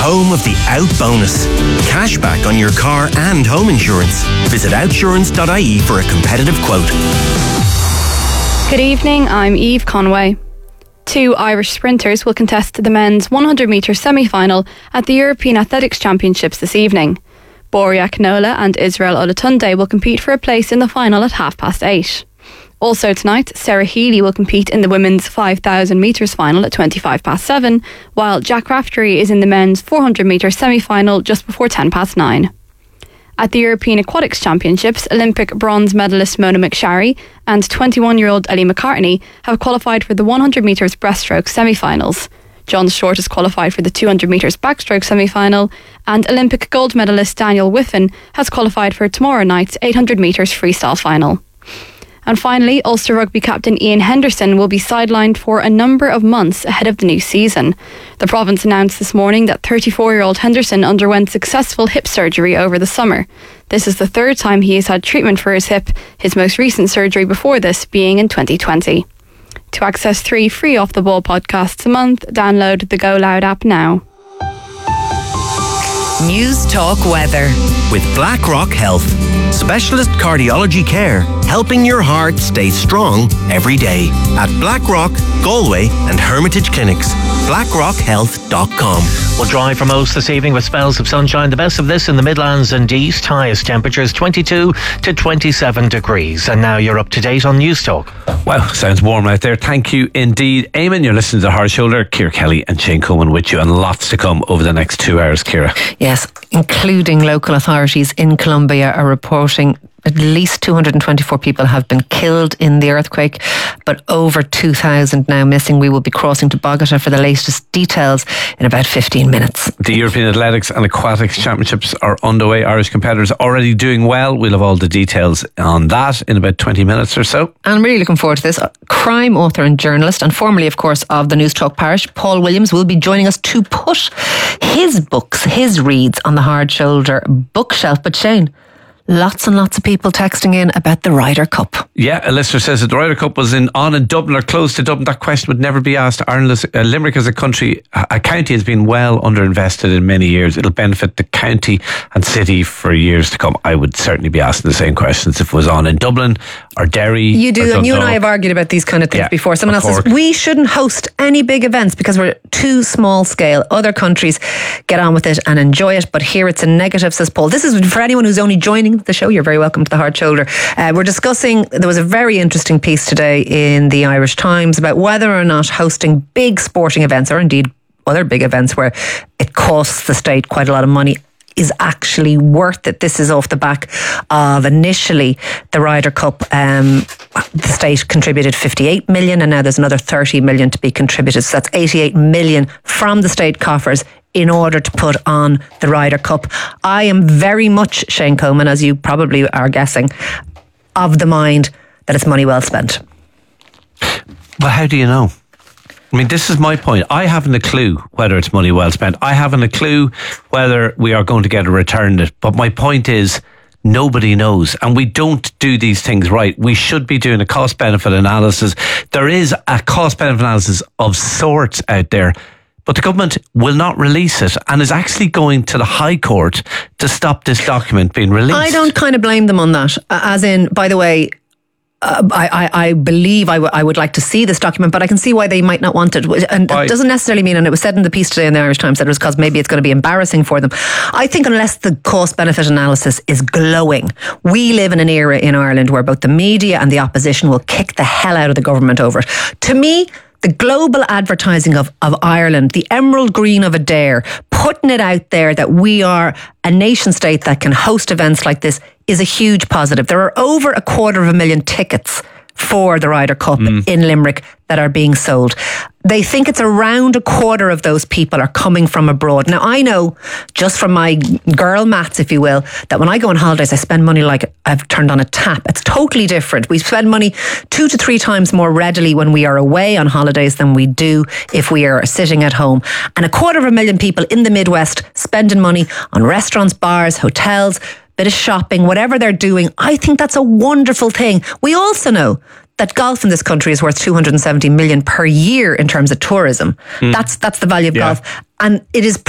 home of the Out Bonus. Cashback on your car and home insurance. Visit outsurance.ie for a competitive quote. Good evening, I'm Eve Conway. 2 Irish sprinters will contest the men's 100-metre semi-final at the European Athletics Championships this evening. Borja Canola and Israel Olatunde will compete for a place in the final at 8:30. Also tonight, Sarah Healy will compete in the women's 5,000 metres final at 7:25, while Jack Raftery is in the men's 400-metre semi-final just before 9:10. At the European Aquatics Championships, Olympic bronze medalist Mona McSharry and 21-year-old Ellie McCartney have qualified for the 100 metres breaststroke semi-finals. John Short has qualified for the 200 metres backstroke semi-final, and Olympic gold medalist Daniel Whiffen has qualified for tomorrow night's 800 metres freestyle final. And finally, Ulster Rugby captain Ian Henderson will be sidelined for a number of months ahead of the new season. The province announced this morning that 34-year-old Henderson underwent successful hip surgery over the summer. This is the third time he has had treatment for his hip, his most recent surgery before this being in 2020. To access 3 free Off the Ball podcasts a month, download the Go Loud app now. News Talk Weather. With BlackRock Health. Specialist cardiology care, helping your heart stay strong every day. At BlackRock, Galway and Hermitage Clinics. BlackRockHealth.com. We'll dry for most this evening with spells of sunshine. The best of this in the Midlands and East. Highest temperatures 22 to 27 degrees. And now you're up to date on News Talk. Wow, sounds warm out there. Thank you indeed. Eamon, you're listening to The Hard Shoulder. Ciara Kelly and Shane Coleman with you, and lots to come over the next 2 hours, Ciara. Yes, including local authorities in Colombia are reporting at least 224 people have been killed in the earthquake, but over 2,000 now missing. We will be crossing to Bogota for the latest details in about 15 minutes. The European Athletics and Aquatics Championships are underway. Irish competitors already doing well. We'll have all the details on that in about 20 minutes or so. I'm really looking forward to this. Crime author and journalist, and formerly, of course, of the News Talk Parish, Paul Williams, will be joining us to put his books, his reads on the Hard Shoulder bookshelf. But Shane, lots and lots of people texting in about the Ryder Cup. Yeah, a listener says that the Ryder Cup was on in Dublin or close to Dublin. That question would never be asked. Ireland, Limerick as a county has been well underinvested in many years. It'll benefit the county and city for years to come. I would certainly be asking the same questions if it was on in Dublin or Derry. You do, and you and I have argued about these kind of things before. Someone else says we shouldn't host any big events because we're too small scale. Other countries get on with it and enjoy it, but here it's a negative, says Paul. This is for anyone who's only joining the show. You're very welcome to the Hard Shoulder. We're discussing, there was a very interesting piece today in the Irish Times about whether or not hosting big sporting events, or indeed other big events where it costs the state quite a lot of money, is actually worth it. This is off the back of initially the Ryder Cup. The state contributed 58 million and now there's another 30 million to be contributed. So that's 88 million from the state coffers in order to put on the Ryder Cup. I am very much, Shane Coleman, as you probably are guessing, of the mind that it's money well spent. Well, how do you know? I mean, this is my point. I haven't a clue whether it's money well spent. I haven't a clue whether we are going to get a return on it. But my point is, nobody knows. And we don't do these things right. We should be doing a cost-benefit analysis. There is a cost-benefit analysis of sorts out there, but the government will not release it and is actually going to the High Court to stop this document being released. I don't kind of blame them on that. As in, by the way, I believe I would like to see this document, but I can see why they might not want it. And it doesn't necessarily mean, and it was said in the piece today in the Irish Times, that it was because maybe it's going to be embarrassing for them. I think unless the cost-benefit analysis is glowing, we live in an era in Ireland where both the media and the opposition will kick the hell out of the government over it. To me, the global advertising of Ireland, the emerald green of Adair, putting it out there that we are a nation state that can host events like this is a huge positive. There are over 250,000 tickets for the Ryder Cup in Limerick that are being sold. They think it's around a quarter of those people are coming from abroad. Now, I know, just from my girl maths, if you will, that when I go on holidays, I spend money like I've turned on a tap. It's totally different. We spend money 2 to 3 times more readily when we are away on holidays than we do if we are sitting at home. And 250,000 people in the Midwest spending money on restaurants, bars, hotels, bit of shopping, whatever they're doing. I think that's a wonderful thing. We also know that golf in this country is worth 270 million per year in terms of tourism. That's the value of golf. And it is